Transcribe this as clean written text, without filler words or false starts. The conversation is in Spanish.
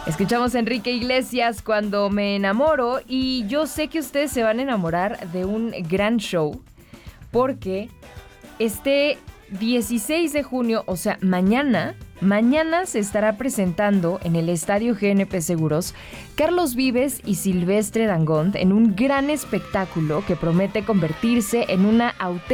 Escuchamos a Enrique Iglesias, Cuando me enamoro, y yo sé que ustedes se van a enamorar de un gran show porque este 16 de junio, o sea, mañana se estará presentando en el Estadio GNP Seguros Carlos Vives y Silvestre Dangond en un gran espectáculo que promete convertirse en una auténtica